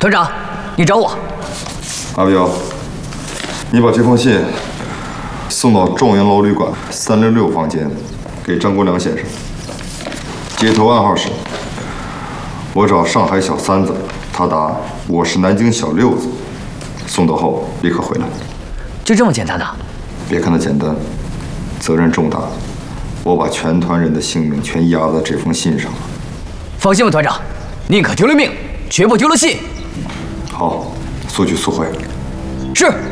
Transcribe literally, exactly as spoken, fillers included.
团长，你找我。 阿彪，你把这封信送到状元楼旅馆三零六房间，给张国良先生。接头暗号是：我找上海小三子，他答我是南京小六子。送到后立刻回来。 就这么简单的？ 别看它简单，责任重大。我把全团人的性命全压在这封信上了。 放心吧，团长，宁可丢了命，绝不丢了信。 好，速去速回。 是。